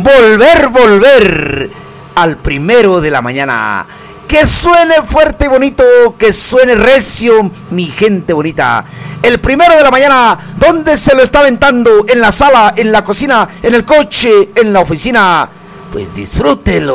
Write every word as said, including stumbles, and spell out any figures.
volver, volver al primero de la mañana. Que suene fuerte y bonito, que suene recio, mi gente bonita. El primero de la mañana, ¿dónde se lo está aventando? En la sala, en la cocina, en el coche, en la oficina. Pues disfrútelo.